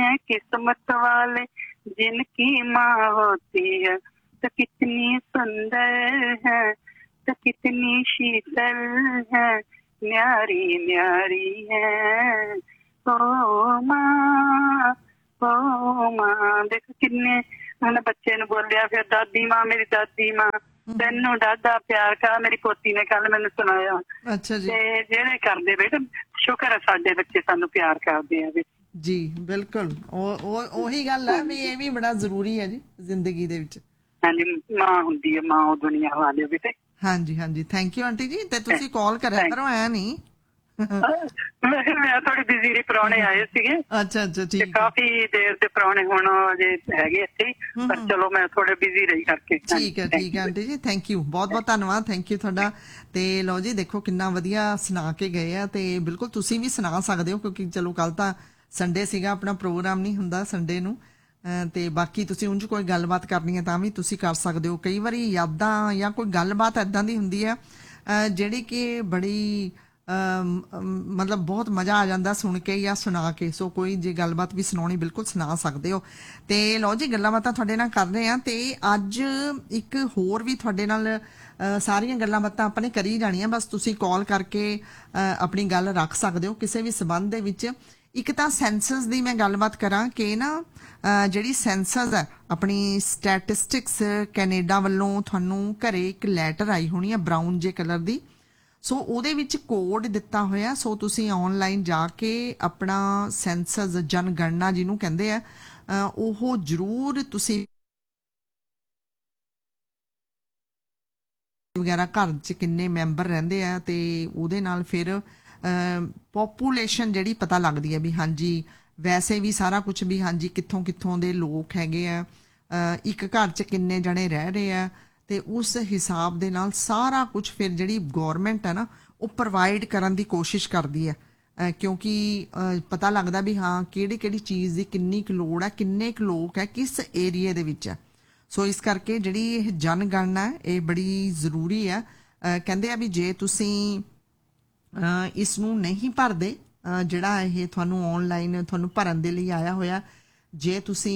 हैं किस्मत वाले जिनकी माँ होती है, तो कितनी सुंदर है, तो कितनी शीतल है, न्यारी न्यारी है ओ माँ, ओ माँ। देखो किन्ने उन्हें बच्चे ने बोलिया, फिर दादी माँ, मेरी दादी माँ तेनू डाढा प्यार कर, मेरी पोती ने कल मैनू सुनाया। अच्छा जी, जेड़े करदे बेटा, शुक्र है साडे बच्चे सानू प्यार करदे आ जी बिल्कुल। ਉਹੀ ਗੱਲ ਹੈ ਵੀ ਇਹ ਵੀ ਬੜਾ ਜ਼ਰੂਰੀ ਹੈ ਜੀ ਜ਼ਿੰਦਗੀ ਦੇ ਵਿੱਚ। ਹਾਂਜੀ, ਮਾਂ ਹੁੰਦੀ ਹੈ, ਮਾਂ ਉਹ ਦੁਨੀਆ ਵਾਲੇ ਬੇਟੇ। ਹਾਂਜੀ ਹਾਂਜੀ, ਥੈਂਕ ਯੂ ਆਂਟੀ ਜੀ। ਤੇ ਤੁਸੀਂ ਕਾਲ ਕਰਿਆ ਕਰੋ, ਐ ਨਹੀਂ। ਮੈਂ ਥੋੜੀ ਬਿਜ਼ੀ ਰਹੀ, ਪ੍ਰਾਹੁਣੇ ਆਏ ਸੀਗੇ। ਅੱਛਾ ਅੱਛਾ, ਠੀਕ। ਕਾਫੀ ਦੇਰ ਦੇ ਪ੍ਰਾਹੁਣੇ ਹੁਣ ਜੇ ਹੈਗੇ ਇੱਥੇ, ਪਰ ਚਲੋ ਮੈਂ ਥੋੜੇ ਬਿਜ਼ੀ ਰਹੀ ਕਰਕੇ। ਠੀਕ ਹੈ ਠੀਕ ਹੈ ਆਂਟੀ ਜੀ, ਥੈਂਕ ਯੂ, ਬਹੁਤ ਬਹੁਤ ਧੰਨਵਾਦ, ਥੈਂਕ ਯੂ ਤੁਹਾਡਾ। ਤੇ ਲਓ ਜੀ, ਦੇਖੋ ਕਿੰਨਾ ਵਧੀਆ ਸੁਣਾ ਕੇ ਗਏ ਆ, ਤੇ ਬਿਲਕੁਲ ਤੁਸੀਂ ਵੀ ਸੁਣਾ ਸਕਦੇ ਹੋ, ਕਿਉਂਕਿ ਚਲੋ ਕੱਲ ਤਾਂ ਸੰਡੇ ਸੀਗਾ, ਆਪਣਾ ਪ੍ਰੋਗਰਾਮ ਨਹੀਂ ਹੁੰਦਾ ਸੰਡੇ ਨੂੰ। ਤੇ ਬਾਕੀ ਤੁਸੀਂ ਉਂਝ ਕੋਈ ਗੱਲਬਾਤ ਕਰਨੀ ਹੈ ਤਾਂ ਵੀ ਤੁਸੀਂ ਕਰ ਸਕਦੇ ਹੋ। ਕਈ ਵਾਰੀ ਯਾਦਾਂ ਜਾਂ ਕੋਈ ਗੱਲਬਾਤ ਇੱਦਾਂ ਦੀ ਹੁੰਦੀ ਹੈ ਜਿਹੜੀ ਕਿ ਬੜੀ ਮਤਲਬ ਬਹੁਤ ਮਜ਼ਾ ਆ ਜਾਂਦਾ ਸੁਣ ਕੇ ਜਾਂ ਸੁਣਾ ਕੇ। ਸੋ ਕੋਈ ਜੇ ਗੱਲਬਾਤ ਵੀ ਸੁਣਾਉਣੀ, ਬਿਲਕੁਲ ਸੁਣਾ ਸਕਦੇ ਹੋ। ਤੇ ਲਓ ਜੀ, ਗੱਲਾਂ ਬਾਤਾਂ ਤੁਹਾਡੇ ਨਾਲ ਕਰ ਰਹੇ ਹਾਂ, ਤੇ ਅੱਜ ਇੱਕ ਹੋਰ ਵੀ ਤੁਹਾਡੇ ਨਾਲ ਸਾਰੀਆਂ ਗੱਲਾਂ ਬਾਤਾਂ ਆਪਾਂ ਨੇ ਕਰੀ ਜਾਣੀਆਂ। ਬਸ ਤੁਸੀਂ ਕਾਲ ਕਰਕੇ ਆਪਣੀ ਗੱਲ ਰੱਖ ਸਕਦੇ ਹੋ ਕਿਸੇ ਵੀ ਸਬੰਧ ਦੇ ਵਿੱਚ। ਇੱਕ ਤਾਂ ਸੈਂਸਸ ਦੀ ਮੈਂ ਗੱਲਬਾਤ ਕਰਾਂ ਕਿ ਨਾ ਜਿਹੜੀ ਸੈਂਸਸ ਹੈ ਆਪਣੀ ਸਟੈਟਿਸਟਿਕਸ ਕੈਨੇਡਾ ਵੱਲੋਂ ਤੁਹਾਨੂੰ ਘਰੇ ਇੱਕ ਲੈਟਰ ਆਈ ਹੋਣੀ ਹੈ ਬਰਾਊਨ ਜੇ ਕਲਰ ਦੀ। ਸੋ ਉਹਦੇ ਵਿੱਚ ਕੋਡ ਦਿੱਤਾ ਹੋਇਆ। ਸੋ ਤੁਸੀਂ ਆਨਲਾਈਨ ਜਾ ਕੇ ਆਪਣਾ ਸੈਂਸਸ ਜਨਗਣਨਾ ਜਿਹਨੂੰ ਕਹਿੰਦੇ ਆ ਉਹ ਜ਼ਰੂਰ ਤੁਸੀਂ ਵਗੈਰਾ ਘਰ 'ਚ ਕਿੰਨੇ ਮੈਂਬਰ ਰਹਿੰਦੇ ਆ ਤੇ ਉਹਦੇ ਨਾਲ ਫਿਰ ਪੋਪੂਲੇਸ਼ਨ ਜਿਹੜੀ ਪਤਾ ਲੱਗਦੀ ਹੈ ਵੀ ਹਾਂਜੀ ਵੈਸੇ ਵੀ ਸਾਰਾ ਕੁਝ ਵੀ ਹਾਂਜੀ ਕਿੱਥੋਂ ਕਿੱਥੋਂ ਦੇ ਲੋਕ ਹੈਗੇ ਆ, ਇੱਕ ਘਰ 'ਚ ਕਿੰਨੇ ਜਣੇ ਰਹਿ ਰਹੇ ਆ, ਤੇ ਉਸ ਹਿਸਾਬ ਦੇ ਨਾਲ ਸਾਰਾ ਕੁਝ ਫਿਰ ਜਿਹੜੀ ਗੌਰਮੈਂਟ ਹੈ ਨਾ ਉਹ ਪ੍ਰੋਵਾਈਡ ਕਰਨ ਦੀ ਕੋਸ਼ਿਸ਼ ਕਰਦੀ ਹੈ। ਕਿਉਂਕਿ ਪਤਾ ਲੱਗਦਾ ਵੀ ਹਾਂ ਕਿਹੜੀ ਕਿਹੜੀ ਚੀਜ਼ ਦੀ ਕਿੰਨੀ ਕੁ ਲੋੜ ਹੈ, ਕਿੰਨੇ ਕੁ ਲੋਕ ਹੈ, ਕਿਸ ਏਰੀਏ ਦੇ ਵਿੱਚ ਹੈ। ਸੋ ਇਸ ਕਰਕੇ ਜਿਹੜੀ ਇਹ ਜਨਗਣਨਾ ਹੈ ਇਹ ਬੜੀ ਜ਼ਰੂਰੀ ਹੈ। ਕਹਿੰਦੇ ਆ ਵੀ ਜੇ ਤੁਸੀਂ ਇਸ ਨੂੰ ਨਹੀਂ ਭਰਦੇ, ਜਿਹੜਾ ਇਹ ਤੁਹਾਨੂੰ ਆਨਲਾਈਨ ਤੁਹਾਨੂੰ ਭਰਨ ਦੇ ਲਈ ਆਇਆ ਹੋਇਆ, ਜੇ ਤੁਸੀਂ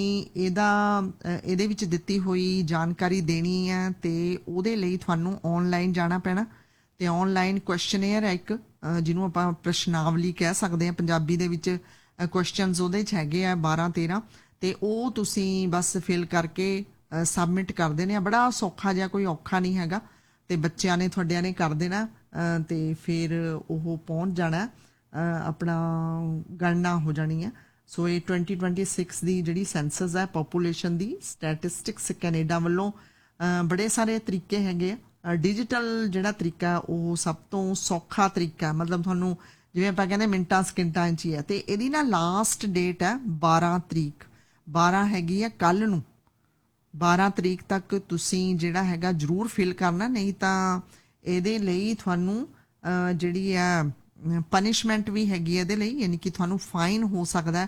ਇਹਦੇ ਵਿੱਚ ਦਿੱਤੀ ਹੋਈ ਜਾਣਕਾਰੀ ਦੇਣੀ ਹੈ ਤੇ ਉਹਦੇ ਲਈ ਤੁਹਾਨੂੰ ਆਨਲਾਈਨ ਜਾਣਾ ਪੈਣਾ। ਤੇ ਆਨਲਾਈਨ ਕੁਐਸਚਨੇਅਰ ਹੈ ਇੱਕ, ਜਿਹਨੂੰ ਆਪਾਂ ਪ੍ਰਸ਼ਨਾਵਲੀ ਕਹਿ ਸਕਦੇ ਹਾਂ ਪੰਜਾਬੀ ਦੇ ਵਿੱਚ। ਕੁਐਸਚਨਸ ਉਹਦੇ 'ਚ ਹੈਗੇ ਆ 12-13, ਤੇ ਉਹ ਤੁਸੀਂ ਬਸ ਫਿਲ ਕਰਕੇ ਸਬਮਿਟ ਕਰ ਦੇਣੇ ਆ। ਬੜਾ ਸੌਖਾ ਜਿਹਾ, ਕੋਈ ਔਖਾ ਨਹੀਂ ਹੈਗਾ, ਤੇ ਬੱਚਿਆਂ ਨੇ ਤੁਹਾਡਿਆਂ ਨੇ ਕਰ ਦੇਣਾ ਤੇ ਫਿਰ ਉਹ ਪਹੁੰਚ ਜਾਣਾ, ਆਪਣਾ ਗਣਨਾ ਹੋ ਜਾਣੀ ਹੈ। ਸੋ ਇਹ 2026 ਦੀ ਜਿਹੜੀ ਸੈਂਸਸ ਹੈ ਪੋਪੂਲੇਸ਼ਨ ਦੀ, ਸਟੈਟਿਸਟਿਕਸ ਕੈਨੇਡਾ ਵੱਲੋਂ ਬੜੇ ਸਾਰੇ ਤਰੀਕੇ ਹੈਗੇ ਆ। ਡਿਜੀਟਲ ਜਿਹੜਾ ਤਰੀਕਾ ਉਹ ਸਭ ਤੋਂ ਸੌਖਾ ਤਰੀਕਾ, ਮਤਲਬ ਤੁਹਾਨੂੰ ਜਿਵੇਂ ਆਪਾਂ ਕਹਿੰਦੇ ਮਿੰਟਾਂ ਸਕਿੰਟਾਂ 'ਚ ਹੀ ਹੈ। ਤੇ ਇਹਦੀ ਨਾ ਲਾਸਟ ਡੇਟ ਹੈ 12 ਤਰੀਕ, 12 ਹੈਗੀ ਹੈ ਕੱਲ੍ਹ ਨੂੰ। 12 ਤਰੀਕ ਤੱਕ ਤੁਸੀਂ ਜਿਹੜਾ ਹੈਗਾ ਜ਼ਰੂਰ ਫਿਲ ਕਰਨਾ, ਨਹੀਂ ਤਾਂ ਇਹਦੇ ਲਈ ਤੁਹਾਨੂੰ ਜਿਹੜੀ ਆ ਪਨਿਸ਼ਮੈਂਟ ਵੀ ਹੈਗੀ ਇਹਦੇ ਲਈ, ਯਾਨੀ ਕਿ ਤੁਹਾਨੂੰ ਫਾਈਨ ਹੋ ਸਕਦਾ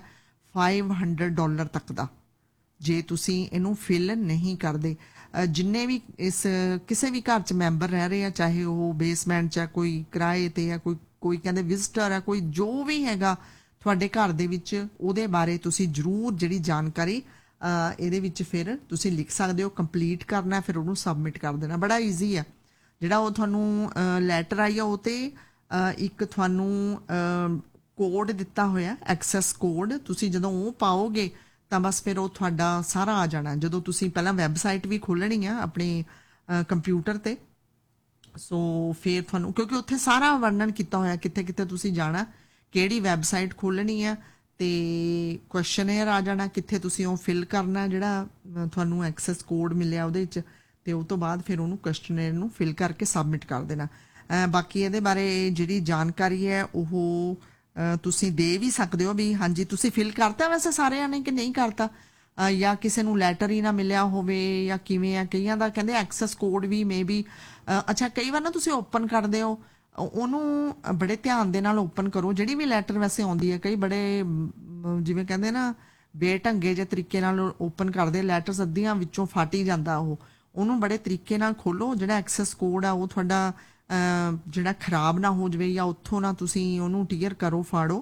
$500 ਤੱਕ ਦਾ ਜੇ ਤੁਸੀਂ ਇਹਨੂੰ ਫਿਲ ਨਹੀਂ ਕਰਦੇ। ਜਿੰਨੇ ਵੀ ਇਸ ਕਿਸੇ ਵੀ ਘਰ 'ਚ ਮੈਂਬਰ ਰਹਿ ਰਹੇ ਆ, ਚਾਹੇ ਉਹ ਬੇਸਮੈਂਟ 'ਚ ਹੈ, ਕੋਈ ਕਿਰਾਏ 'ਤੇ ਹੈ, ਕੋਈ ਕਹਿੰਦੇ ਵਿਜ਼ਟਰ ਹੈ, ਕੋਈ ਜੋ ਵੀ ਹੈਗਾ ਤੁਹਾਡੇ ਘਰ ਦੇ ਵਿੱਚ, ਉਹਦੇ ਬਾਰੇ ਤੁਸੀਂ ਜ਼ਰੂਰ ਜਿਹੜੀ ਜਾਣਕਾਰੀ ਇਹਦੇ ਵਿੱਚ ਫਿਰ ਤੁਸੀਂ ਲਿਖ ਸਕਦੇ ਹੋ। ਕੰਪਲੀਟ ਕਰਨਾ, ਫਿਰ ਉਹਨੂੰ ਸਬਮਿਟ ਕਰ ਦੇਣਾ, ਬੜਾ ਈਜ਼ੀ ਆ। ਜਿਹੜਾ ਉਹ ਤੁਹਾਨੂੰ ਲੈਟਰ ਆਈ ਆ ਉਹ 'ਤੇ ਇੱਕ ਤੁਹਾਨੂੰ ਕੋਡ ਦਿੱਤਾ ਹੋਇਆ, ਐਕਸੈਸ ਕੋਡ। ਤੁਸੀਂ ਜਦੋਂ ਉਹ ਪਾਓਗੇ ਤਾਂ ਬਸ ਫਿਰ ਉਹ ਤੁਹਾਡਾ ਸਾਰਾ ਆ ਜਾਣਾ। ਜਦੋਂ ਤੁਸੀਂ ਪਹਿਲਾਂ ਵੈਬਸਾਈਟ ਵੀ ਖੋਲ੍ਹਣੀ ਆ ਆਪਣੇ ਕੰਪਿਊਟਰ 'ਤੇ, ਸੋ ਫਿਰ ਤੁਹਾਨੂੰ, ਕਿਉਂਕਿ ਉੱਥੇ ਸਾਰਾ ਵਰਣਨ ਕੀਤਾ ਹੋਇਆ ਕਿੱਥੇ ਕਿੱਥੇ ਤੁਸੀਂ ਜਾਣਾ, ਕਿਹੜੀ ਵੈਬਸਾਈਟ ਖੋਲ੍ਹਣੀ ਆ, ਤੇ ਕੁਐਸਚਨੇਅਰ ਆ ਜਾਣਾ ਕਿੱਥੇ ਤੁਸੀਂ ਉਹ ਫਿਲ ਕਰਨਾ ਜਿਹੜਾ ਤੁਹਾਨੂੰ ਐਕਸੈਸ ਕੋਡ ਮਿਲਿਆ ਉਹਦੇ 'ਚ, ਤੇ ਉਹ ਤੋਂ ਬਾਅਦ ਫਿਰ ਉਹਨੂੰ ਕੁਐਸਚਨੇਅਰ ਨੂੰ ਫਿਲ ਕਰਕੇ ਸਬਮਿਟ ਕਰ ਦੇਣਾ। ਬਾਕੀ ਇਹਦੇ ਬਾਰੇ ਜਿਹੜੀ ਜਾਣਕਾਰੀ ਹੈ ਉਹ ਤੁਸੀਂ ਦੇ ਵੀ ਸਕਦੇ ਹੋ ਵੀ ਹਾਂਜੀ ਤੁਸੀਂ ਫਿਲ ਕਰਤਾ ਵੈਸੇ ਸਾਰਿਆਂ ਨੇ ਕਿ ਨਹੀਂ ਕਰਤਾ, ਜਾਂ ਕਿਸੇ ਨੂੰ ਲੈਟਰ ਹੀ ਨਾ ਮਿਲਿਆ ਹੋਵੇ ਜਾਂ ਕਿਵੇਂ ਆ। ਕਈਆਂ ਦਾ ਕਹਿੰਦੇ access code we may be ਅੱਛਾ ਕਈ ਵਾਰ ਨਾ ਤੁਸੀਂ ਓਪਨ ਕਰਦੇ ਹੋ, ਉਹਨੂੰ ਬੜੇ ਧਿਆਨ ਦੇ ਨਾਲ ਓਪਨ ਕਰੋ। ਜਿਹੜੀ ਵੀ ਲੈਟਰ ਵੈਸੇ ਆਉਂਦੀ ਹੈ, ਕਈ ਬੜੇ ਜਿਵੇਂ ਕਹਿੰਦੇ ਨਾ ਬੇਢੰਗੇ ਜਿਹੇ ਤਰੀਕੇ ਨਾਲ ਓਪਨ ਕਰਦੇ ਲੈਟਰਸ, ਅੱਧੀਆਂ ਵਿੱਚੋਂ ਫਟ ਹੀ ਜਾਂਦਾ ਉਹਨੂੰ ਬੜੇ ਤਰੀਕੇ ਨਾਲ ਖੋਲੋ। ਜਿਹੜਾ ਐਕਸੈਸ ਕੋਡ ਆ ਉਹ ਤੁਹਾਡਾ ਜਿਹੜਾ ਖਰਾਬ ਨਾ ਹੋ ਜਾਵੇ, ਜਾਂ ਉੱਥੋਂ ਨਾ ਤੁਸੀਂ ਉਹਨੂੰ ਟੀਅਰ ਕਰੋ, ਫਾੜੋ।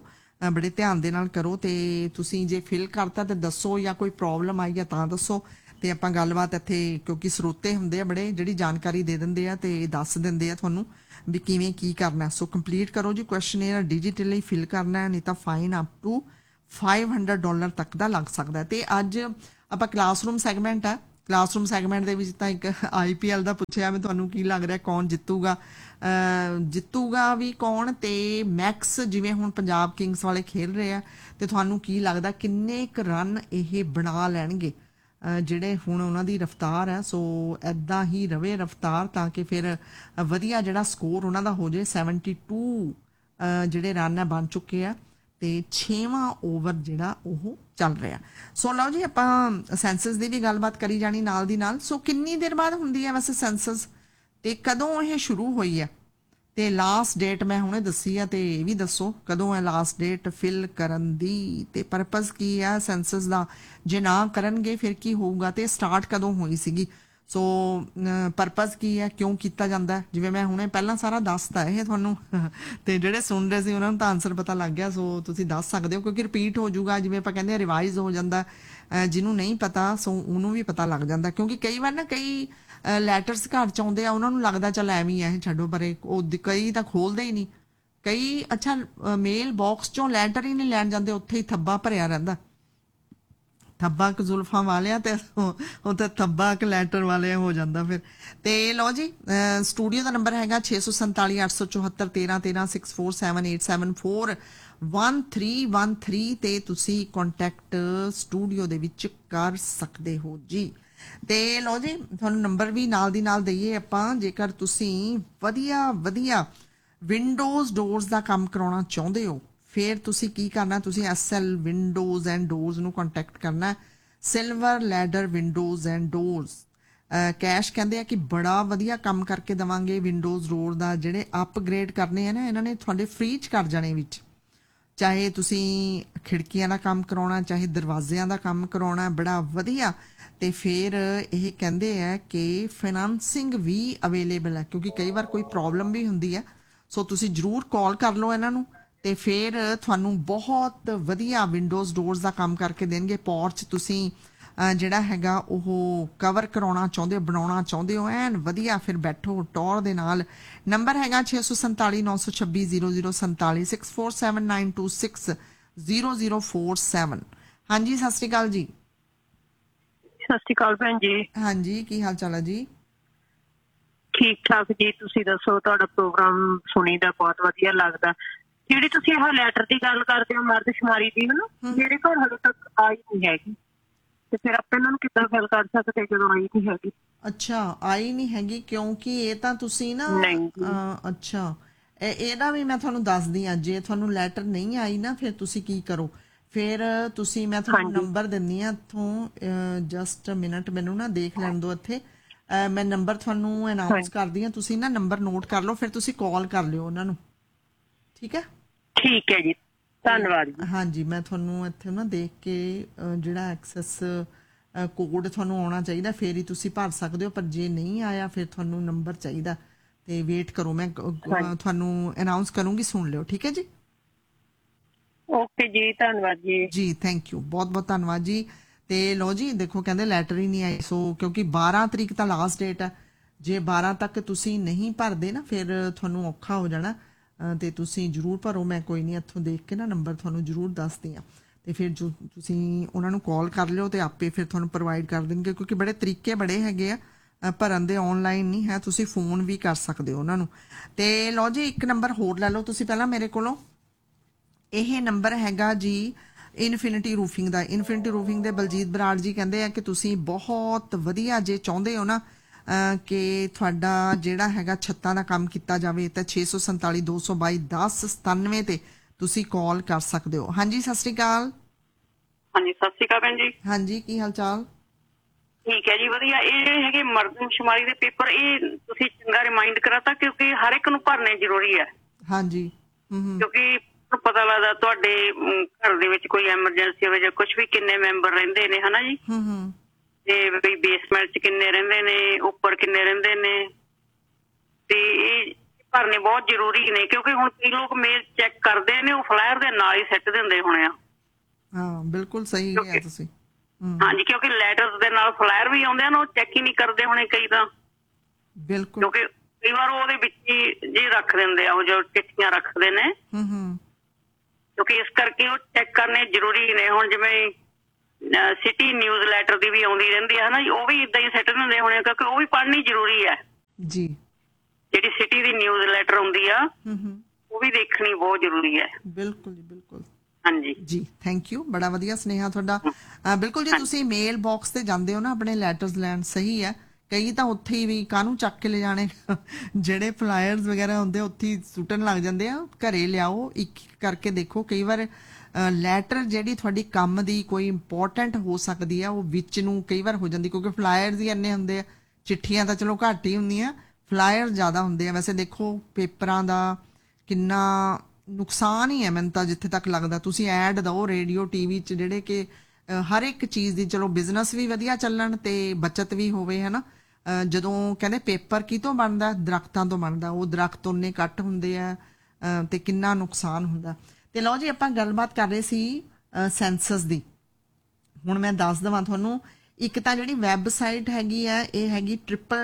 ਬੜੇ ਧਿਆਨ ਦੇ ਨਾਲ ਕਰੋ। ਤੇ ਤੁਸੀਂ ਜੇ ਫਿਲ ਕਰਤਾ ਤੇ ਦੱਸੋ, ਜਾਂ ਕੋਈ ਪ੍ਰੋਬਲਮ ਆਈ ਆ ਤਾਂ ਦੱਸੋ, ਤੇ ਆਪਾਂ ਗੱਲਬਾਤ ਇੱਥੇ, ਕਿਉਂਕਿ ਸਰੋਤੇ ਹੁੰਦੇ ਆ ਬੜੇ ਜਿਹੜੀ ਜਾਣਕਾਰੀ ਦੇ ਦਿੰਦੇ ਆ ਤੇ ਦੱਸ ਦਿੰਦੇ ਆ ਤੁਹਾਨੂੰ ਵੀ ਕਿਵੇਂ ਕੀ ਕਰਨਾ। ਸੋ ਕੰਪਲੀਟ ਕਰੋ ਜੀ ਕੁਐਸਚਨੇਅਰ, ਡਿਜੀਟਲੀ ਫਿਲ ਕਰਨਾ ਹੈ, ਨਹੀਂ ਤਾਂ ਫਾਈਨ ਅਪ ਟੂ $500 ਤੱਕ ਦਾ ਲੱਗ ਸਕਦਾ। ਤੇ ਅੱਜ ਆਪਾਂ ਕਲਾਸਰੂਮ ਸੈਗਮੈਂਟ ਆ, ਕਲਾਸਰੂਮ ਸੈਗਮੈਂਟ ਦੇ ਵਿੱਚ ਤਾਂ ਇੱਕ IPL ਦਾ ਪੁੱਛਿਆ ਮੈਂ ਤੁਹਾਨੂੰ ਕੀ ਲੱਗ ਰਿਹਾ ਕੌਣ ਜਿੱਤੂਗਾ, ਜਿੱਤੂਗਾ ਵੀ ਕੌਣ, ਤੇ ਮੈਕਸ ਜਿਵੇਂ ਹੁਣ ਪੰਜਾਬ ਕਿੰਗਸ ਵਾਲੇ ਖੇਲ ਰਹੇ ਆ, ਤੇ ਤੁਹਾਨੂੰ ਕੀ ਲੱਗਦਾ ਕਿੰਨੇ ਕੁ ਰਨ ਇਹ ਬਣਾ ਲੈਣਗੇ ਜਿਹੜੇ ਹੁਣ ਉਹਨਾਂ ਦੀ ਰਫਤਾਰ ਹੈ। ਸੋ ਐਦਾਂ ਹੀ ਰਵੇ ਰਫਤਾਰ, ਤਾਂ ਕਿ ਫਿਰ ਵਧੀਆ ਜਿਹੜਾ ਸਕੋਰ ਉਹਨਾਂ ਦਾ ਹੋ ਜਾਏ। 72 ਜਿਹੜੇ ਰਨ ਹੈ ਬਣ ਚੁੱਕੇ ਆ, ਤੇ 6ਵਾਂ ਓਵਰ ਜਿਹੜਾ ਉਹ ਚੱਲ ਰਿਹਾ। ਸੋ ਲਓ ਜੀ, ਆਪਾਂ ਸੈਂਸਸ ਦੀ ਵੀ ਗੱਲਬਾਤ ਕਰੀ ਜਾਣੀ ਨਾਲ ਦੀ ਨਾਲ। ਸੋ ਕਿੰਨੀ ਦੇਰ ਬਾਅਦ ਹੁੰਦੀ ਹੈ ਵੈਸੇ ਸੈਂਸਸ, ਤੇ ਕਦੋਂ ਇਹ ਸ਼ੁਰੂ ਹੋਈ ਹੈ, ਤੇ ਲਾਸਟ ਡੇਟ ਮੈਂ ਹੁਣੇ ਦੱਸੀ ਆ, ਤੇ ਇਹ ਵੀ ਦੱਸੋ ਕਦੋਂ ਹੈ ਲਾਸਟ ਡੇਟ ਫਿਲ ਕਰਨ ਦੀ, ਤੇ ਪਰਪਸ ਕੀ ਹੈ ਸੈਂਸਸ ਦਾ, ਜੇ ਨਾ ਕਰਨਗੇ ਫਿਰ ਕੀ ਹੋਊਗਾ, ਤੇ ਸਟਾਰਟ ਕਦੋਂ ਹੋਈ ਸੀਗੀ। ਸੋ ਪਰਪਸ ਕੀ ਹੈ, ਕਿਉਂ ਕੀਤਾ ਜਾਂਦਾ, ਜਿਵੇਂ ਮੈਂ ਹੁਣੇ ਪਹਿਲਾਂ ਸਾਰਾ ਦੱਸਤਾ ਇਹ ਤੁਹਾਨੂੰ ਤੇ ਜਿਹੜੇ ਸੁਣ ਰਹੇ ਸੀ ਉਹਨਾਂ ਨੂੰ ਤਾਂ ਆਨਸਰ ਪਤਾ ਲੱਗ ਗਿਆ। ਸੋ ਤੁਸੀਂ ਦੱਸ ਸਕਦੇ ਹੋ, ਕਿਉਂਕਿ ਰਿਪੀਟ ਹੋ ਜਾਊਗਾ, ਜਿਵੇਂ ਆਪਾਂ ਕਹਿੰਦੇ ਰਿਵਾਈਜ਼ ਹੋ ਜਾਂਦਾ। ਜਿਹਨੂੰ ਨਹੀਂ ਪਤਾ ਸੋ ਉਹਨੂੰ ਵੀ ਪਤਾ ਲੱਗ ਜਾਂਦਾ, ਕਿਉਂਕਿ ਕਈ ਵਾਰ ਨਾ ਕਈ ਲੈਟਰਸ ਘਰ ਚ ਆਉਂਦੇ ਆ, ਉਹਨਾਂ ਨੂੰ ਲੱਗਦਾ ਚੱਲ ਐਵੇਂ ਹੈ ਛੱਡੋ ਪਰੇ, ਉਹ ਕਈ ਤਾਂ ਖੋਲਦੇ ਹੀ ਨਹੀਂ, ਕਈ ਅੱਛਾ ਮੇਲ ਬਾਕਸ ਚੋਂ ਲੈਟਰ ਹੀ ਨਹੀਂ ਲੈਣ ਜਾਂਦੇ, ਉੱਥੇ ਹੀ ਥੱਬਾ ਭਰਿਆ ਰਹਿੰਦਾ, ਥੱਬਾ ਕ ਜ਼ੁਲਫਾਂ ਵਾਲਿਆ, ਤੇ ਉੱਥੇ ਥੱਬਾ ਕ ਲੈਟਰ ਵਾਲੇ ਹੋ ਜਾਂਦਾ ਫਿਰ। ਤੇ ਲਓ ਜੀ, ਸਟੂਡੀਓ ਦਾ ਨੰਬਰ ਹੈਗਾ 647 874 1313 6478741313 ਤੇ ਤੁਸੀਂ ਕੰਟੈਕਟ ਸਟੂਡੀਓ ਦੇ ਵਿੱਚ ਕਰ ਸਕਦੇ ਹੋ ਜੀ। ਤੇ ਲਓ ਜੀ, ਤੁਹਾਨੂੰ ਨੰਬਰ ਵੀ ਨਾਲ ਦੀ ਨਾਲ ਦਈਏ ਆਪਾਂ, ਜੇਕਰ ਤੁਸੀਂ ਵਧੀਆ ਵਿੰਡੋਜ਼ ਡੋਰਸ ਦਾ ਕੰਮ ਕਰਾਉਣਾ ਚਾਹੁੰਦੇ ਹੋ, ਫਿਰ ਤੁਸੀਂ ਕੀ ਕਰਨਾ, ਤੁਸੀਂ SL ਵਿੰਡੋਜ਼ ਐਂਡ ਡੋਰਸ ਨੂੰ ਕੰਟੈਕਟ ਕਰਨਾ। Silver ladder windows and doors, cash ਕਹਿੰਦੇ ਆ ਕਿ ਬੜਾ ਵਧੀਆ ਕੰਮ ਕਰਕੇ ਦੇਵਾਂਗੇ ਵਿੰਡੋਜ਼ ਡੋਰ ਦਾ, ਜਿਹੜੇ ਅਪਗ੍ਰੇਡ ਕਰਨੇ ਆ ਨਾ ਇਹਨਾਂ ਨੇ ਤੁਹਾਡੇ ਫ੍ਰੀ ਚ ਕਰ ਜਾਣੇ ਵਿੱਚ, ਚਾਹੇ ਤੁਸੀਂ ਖਿੜਕੀਆਂ ਦਾ ਕੰਮ ਕਰਾਉਣਾ, ਚਾਹੇ ਦਰਵਾਜ਼ਿਆਂ ਦਾ ਕੰਮ ਕਰਾਉਣਾ, ਬੜਾ ਵਧੀਆ। ਤੇ ਫਿਰ ਇਹ ਕਹਿੰਦੇ ਆ ਕਿ ਫਾਈਨਾਂਸਿੰਗ ਵੀ ਅਵੇਲੇਬਲ ਹੈ, ਕਿਉਂਕਿ ਕਈ ਵਾਰ ਕੋਈ ਪ੍ਰੋਬਲਮ ਵੀ ਹੁੰਦੀ ਹੈ। ਸੋ ਤੁਸੀਂ ਜ਼ਰੂਰ ਕਾਲ ਕਰ ਲਓ ਇਹਨਾਂ ਨੂੰ, ਤੇ ਫਿਰ ਤੁਹਾਨੂੰ ਬਹੁਤ ਵਧੀਆ ਵਿੰਡੋਜ਼ ਡੋਰਸ ਦਾ ਕੰਮ ਕਰਕੇ ਦੇਣਗੇ। ਪੋਰਚ ਤੁਸੀਂ ਜਿਹੜਾ ਹੈਗਾ ਉਹ ਕਵਰ ਕਰਾਉਣਾ ਚਾਹੁੰਦੇ ਹੋ, ਬਣਾਉਣਾ ਚਾਹੁੰਦੇ ਹੋ ਐਨ ਵਧੀਆ, ਫਿਰ ਬੈਠੋ ਟੌਰ ਦੇ ਨਾਲ। ਨੰਬਰ ਹੈਗਾ 647 926 0047 6479260047। ਹਾਂਜੀ, ਸਤਿ ਸ਼੍ਰੀ ਅਕਾਲ ਜੀ। ਸਤਿ ਸ਼੍ਰੀ ਅਕਾਲ ਭੈਣ ਜੀ। ਹਾਂਜੀ, ਕੀ ਹਾਲ ਚਾਲ ਹੈ ਜੀ? ਠੀਕ ਠਾਕ ਜੀ, ਤੁਸੀਂ ਦੱਸੋ? ਤੁਹਾਡਾ ਪ੍ਰੋਗਰਾਮ ਸੁਣੀਦਾ, ਬਹੁਤ ਵਧੀਆ ਲੱਗਦਾ। ਜਿਹੜੀ ਤੁਸੀਂ ਇਹ ਲੈਟਰ ਦੀ ਗੱਲ ਕਰਦੇ ਹੋ ਮਰਦਸ਼ੁਮਾਰੀ ਦੀ, ਹਨਾ, ਮੇਰੇ ਘਰ ਹਲੇ ਤੱਕ ਆਈ ਨਹੀਂ ਹੈਗੀ, ਤੇ ਫਿਰ ਆਪਾਂ ਇਹਨਾਂ ਨੂੰ ਕਿੱਦਾਂ ਫਿਲ ਕਰ ਸਕਦੇ ਜਦੋਂ ਆਈ ਨਹੀਂ ਹੈਗੀ? ਅੱਛਾ, ਆਈ ਨਹੀਂ ਹੈਗੀ, ਕਿਉਂਕਿ ਇਹ ਤਾਂ ਤੁਸੀਂ ਨਾ ਅੱਛਾ, ਇਹਦਾ ਵੀ ਮੈਂ ਤੁਹਾਨੂੰ ਦੱਸਦੀ ਹਾਂ। ਜੇ ਤੁਹਾਨੂੰ ਲੈਟਰ ਨਹੀਂ ਆਈ ਨਾ, ਫਿਰ ਤੁਸੀਂ ਕੀ ਕਰੋ, ਫਿਰ ਤੁਸੀਂ, ਮੈਂ ਤੁਹਾਨੂੰ ਨੰਬਰ ਦਿੰਦੀ ਹਾਂ ਇੱਥੋਂ, ਜਸਟ ਮਿੰਟ, ਮੈਨੂੰ ਨਾ ਦੇਖ ਲੈਣ ਦਿਓ ਇੱਥੇ, ਮੈਂ ਨੰਬਰ ਤੁਹਾਨੂੰ ਅਨਾਉਂਸ ਕਰਦੀ ਹਾਂ, ਤੁਸੀਂ ਨਾ ਨੰਬਰ ਨੋਟ ਕਰ ਲਓ, ਫਿਰ ਤੁਸੀਂ ਕਾਲ ਕਰ ਲਿਓ ਉਹਨਾਂ ਨੂੰ, ਠੀਕ ਹੈ? ਠੀਕ ਹੈ ਜੀ, ਧੰਨਵਾਦ ਜੀ। ਹਾਂਜੀ, ਮੈਂ ਤੁਹਾਨੂੰ ਇੱਥੇ ਨਾ ਦੇਖ ਕੇ ਜਿਹੜਾ ਐਕਸੈਸ ਕੋਡ ਤੁਹਾਨੂੰ ਆਉਣਾ ਚਾਹੀਦਾ, ਫਿਰ ਹੀ ਤੁਸੀਂ ਭਰ ਸਕਦੇ ਹੋ, ਪਰ ਜੇ ਨਹੀਂ ਆਇਆ ਫਿਰ ਤੁਹਾਨੂੰ ਨੰਬਰ ਚਾਹੀਦਾ, ਤੇ ਵੇਟ ਕਰੋ, ਮੈਂ ਤੁਹਾਨੂੰ ਅਨਾਉਂਸ ਕਰੂੰਗੀ, ਸੁਣ ਲਿਓ, ਠੀਕ ਹੈ ਜੀ? ਓਕੇ ਜੀ, ਧੰਨਵਾਦ ਜੀ। ਜੀ, ਥੈਂਕ ਯੂ, ਬਹੁਤ ਬਹੁਤ ਧੰਨਵਾਦ ਜੀ। ਤੇ ਲਓ ਜੀ, ਦੇਖੋ ਕਹਿੰਦੇ ਲੈਟਰ ਹੀ ਨਹੀਂ ਆਈ, ਸੋ ਕਿਉਂਕਿ 12 ਤਰੀਕ ਤਾਂ ਲਾਸਟ ਡੇਟ ਹੈ, ਜੇ 12 ਤੱਕ ਤੁਸੀਂ ਨਹੀਂ ਭਰਦੇ ਨਾ, ਫਿਰ ਤੁਹਾਨੂੰ ਔਖਾ ਹੋ ਜਾਣਾ, ਤੇ ਤੁਸੀਂ ਜ਼ਰੂਰ ਭਰੋ। ਮੈਂ ਕੋਈ ਨਹੀਂ ਇੱਥੋਂ ਦੇਖ ਕੇ ਨਾ ਨੰਬਰ ਤੁਹਾਨੂੰ ਜ਼ਰੂਰ ਦੱਸਦੀ ਹਾਂ, ਤੇ ਫਿਰ ਜੋ ਤੁਸੀਂ ਉਹਨਾਂ ਨੂੰ ਕਾਲ ਕਰ ਲਿਓ, ਤੇ ਆਪੇ ਫਿਰ ਤੁਹਾਨੂੰ ਪ੍ਰੋਵਾਈਡ ਕਰ ਦੇਣਗੇ, ਕਿਉਂਕਿ ਬੜੇ ਤਰੀਕੇ ਬੜੇ ਹੈਗੇ ਆ ਭਰਨ ਦੇ, ਆਨਲਾਈਨ ਨਹੀਂ ਹੈ, ਤੁਸੀਂ ਫੋਨ ਵੀ ਕਰ ਸਕਦੇ ਹੋ ਉਹਨਾਂ ਨੂੰ। ਤੇ ਲਓ ਜੀ, ਇੱਕ ਨੰਬਰ ਹੋਰ ਲੈ ਲਓ ਤੁਸੀਂ ਪਹਿਲਾਂ ਮੇਰੇ ਕੋਲੋਂ, ਇਹ ਨੰਬਰ ਹੈਗਾ ਜੀ ਇਨਫਿਨਿਟੀ ਰੂਫਿੰਗ ਦਾ। ਇਨਫਿਨਿਟੀ ਰੂਫਿੰਗ ਦੇ ਬਲਜੀਤ ਬਰਾੜ ਜੀ ਕਹਿੰਦੇ ਆ ਕਿ ਤੁਸੀਂ ਬਹੁਤ ਵਧੀਆ, ਜੇ ਚਾਹੁੰਦੇ ਹੋ ਨਾ ਕਿ ਤੁਹਾਡਾ ਜਿਹੜਾ ਹੈਗਾ ਛੱਤਾਂ ਦਾ ਕੰਮ ਕੀਤਾ ਜਾਵੇ, ਤਾਂ 647 222 1097 ਤੇ ਤੁਸੀਂ ਕਾਲ ਕਰ ਸਕਦੇ ਹੋ। ਹਾਂਜੀ, ਸਤਿ ਸ਼੍ਰੀ ਅਕਾਲ। ਹਾਂਜੀ, ਸਤਿ ਸ਼੍ਰੀ ਅਕਾਲ ਭੈਣ ਜੀ। ਹਾਂਜੀ, ਕੀ ਹਾਲ ਚਾਲ? ਠੀਕ ਹੈ ਜੀ, ਵਧੀਆ। ਇਹ ਜਿਹੜੇ ਹੈਗੇ ਮਰਦਮਸ਼ੁਮਾਰੀ ਦੇ ਪੇਪਰ, ਇਹ ਤੁਸੀਂ ਚੰਗਾ ਰਿਮਾਈਂਡ ਕਰਾਤਾ, ਕਿਉਂਕਿ ਹਰ ਇੱਕ ਨੂੰ ਭਰਨੇ ਜ਼ਰੂਰੀ ਹੈ। ਹਾਂਜੀ, ਕਿਉਂਕਿ ਪਤਾ ਲੱਗਦਾ ਤੁਹਾਡੇ ਘਰ ਦੇ ਵਿੱਚ ਕੋਈ ਐਮਰਜੈਂਸੀ ਹੋਵੇ ਜਾਂ ਕੁਝ ਵੀ, ਕਿੰਨੇ ਮੈਂਬਰ ਰਹਿੰਦੇ ਨੇ, ਹਨਾ ਜੀ, ਤੇ ਵੀ ਬੇਸਮੈਂਟ ਚ ਕਿੰਨੇ ਰਹਿੰਦੇ ਨੇ, ਉੱਪਰ ਕਿੰਨੇ ਰਹਿੰਦੇ ਨੇ, ਤੇ ਇਹ ਭਰਨੇ ਬਹੁਤ ਜ਼ਰੂਰੀ ਨੇ, ਕਿਉਂਕਿ ਹੁਣ ਕਈ ਲੋਕ ਮੇਲ ਚੈੱਕ ਕਰਦੇ ਨੇ, ਉਹ ਫਲਾਇਰ ਦੇ ਨਾਲ ਹੀ ਸਿੱਟ ਦਿੰਦੇ ਹੋਣੇ ਆ। ਹਾਂ ਬਿਲਕੁਲ ਸਹੀ ਕਿਹਾ ਤੁਸੀਂ। ਹਾਂਜੀ, ਕਿਉਂਕਿ ਲੈਟਰਸ ਦੇ ਨਾਲ ਫਲਾਇਰ ਵੀ ਆਉਂਦੇ ਆ, ਉਹ ਚੈੱਕ ਹੀ ਨਹੀਂ ਕਰਦੇ ਹੋਣੇ ਕਈ ਤਾਂ। ਬਿਲਕੁਲ, ਕਿਉਂਕਿ ਕਈ ਵਾਰ ਉਹਦੇ ਵਿੱਚ ਹੀ ਜੀ ਰੱਖ ਦਿੰਦੇ ਆ, ਉਹ ਜੋ ਚਿੱਠੀਆਂ ਰੱਖਦੇ ਨੇ। ਕਿਉਂਕਿ ਇਸ ਕਰਕੇ ਉਹ ਚੈੱਕ ਕਰਨੇ ਜ਼ਰੂਰੀ ਨੇ। ਹੁਣ ਜਿਵੇਂ ਸਿਟੀ ਨਿਊਜ਼ ਲੈਟਰ ਦੀ ਵੀ ਆਉਂਦੀ ਰਹਿੰਦੀ ਹੈ ਨਾ, ਉਹ ਵੀ ਏਦਾਂ ਹੀ ਸਿੱਟ ਦਿੰਦੇ ਹੋਣੇ, ਕਿਉਂਕਿ ਉਹ ਵੀ ਪੜ੍ਹਨੀ ਜ਼ਰੂਰੀ ਹੈ ਜੀ। ਜਿਹੜੀ ਸਿਟੀ ਦੀ ਨਿਊਜ਼ ਲੈਟਰ ਆਉਂਦੀ ਆ ਉਹ ਵੀ ਦੇਖਣੀ ਬਹੁਤ ਜ਼ਰੂਰੀ ਹੈ। ਬਿਲਕੁਲ ਜੀ, ਬਿਲਕੁਲ। ਹਾਂਜੀ ਜੀ, ਥੈਂਕ ਯੂ, ਬੜਾ ਵਧੀਆ ਸੁਨੇਹਾ ਤੁਹਾਡਾ। ਬਿਲਕੁਲ ਜੀ, ਤੁਸੀਂ ਮੇਲ ਬਾਕਸ ਤੇ ਜਾਂਦੇ ਹੋ ਨਾ ਆਪਣੇ ਲੈਟਰਸ ਲੈਣ, ਸਹੀ ਹੈ। ਕਈ ਤਾਂ ਉੱਥੇ ਹੀ ਵੀ ਕਾਹਨੂੰ ਚੱਕ ਕੇ ਲੈ ਜਾਣੇ, ਜਿਹੜੇ ਫਲਾਇਰਸ ਵਗੈਰਾ ਹੁੰਦੇ ਉੱਥੇ ਹੀ ਸੁੱਟਣ ਲੱਗ ਜਾਂਦੇ ਆ। ਘਰੇ ਲਿਆਓ, ਇੱਕ ਕਰਕੇ ਦੇਖੋ। ਕਈ ਵਾਰ ਲੈਟਰ ਜਿਹੜੀ ਤੁਹਾਡੀ ਕੰਮ ਦੀ ਕੋਈ ਇੰਪੋਰਟੈਂਟ ਹੋ ਸਕਦੀ ਆ, ਉਹ ਵਿੱਚ ਨੂੰ ਕਈ ਵਾਰ ਹੋ ਜਾਂਦੀ, ਕਿਉਂਕਿ ਫਲਾਇਰਸ ਹੀ ਇੰਨੇ ਹੁੰਦੇ ਆ। ਚਿੱਠੀਆਂ ਤਾਂ ਚਲੋ ਘੱਟ ਹੀ ਹੁੰਦੀਆਂ, ਫਲਾਇਰ ਜ਼ਿਆਦਾ ਹੁੰਦੇ ਆ। ਵੈਸੇ ਦੇਖੋ ਪੇਪਰਾਂ ਦਾ ਕਿੰਨਾ ਨੁਕਸਾਨ ਹੀ ਹੈ ਮੈਨੂੰ ਤਾਂ ਜਿੱਥੇ ਤੱਕ ਲੱਗਦਾ। ਤੁਸੀਂ ਐਡ ਦਿਓ ਰੇਡੀਓ TV 'ਚ, ਜਿਹੜੇ ਕਿ ਹਰ ਇੱਕ ਚੀਜ਼ ਦੀ, ਚਲੋ ਬਿਜ਼ਨਸ ਵੀ ਵਧੀਆ ਚੱਲਣ ਤੇ ਬੱਚਤ ਵੀ ਹੋਵੇ, ਹੈ ਨਾ। ਜਦੋਂ ਕਹਿੰਦੇ ਪੇਪਰ ਕਿਤੋਂ ਬਣਦਾ, ਦਰਖਤਾਂ ਤੋਂ ਬਣਦਾ, ਉਹ ਦਰਖਤ ਉਨੇ ਕੱਟ ਹੁੰਦੇ ਆ ਤੇ ਕਿੰਨਾ ਨੁਕਸਾਨ ਹੁੰਦਾ। ਤੇ ਲਓ ਜੀ, ਆਪਾਂ ਗੱਲਬਾਤ ਕਰ ਰਹੇ ਸੀ ਸੈਂਸਸ ਦੀ। ਹੁਣ ਮੈਂ ਦੱਸ ਦੇਵਾਂ ਤੁਹਾਨੂੰ, ਇੱਕ ਤਾਂ ਜਿਹੜੀ ਵੈਬਸਾਈਟ ਹੈਗੀ ਆ, ਇਹ ਹੈਗੀ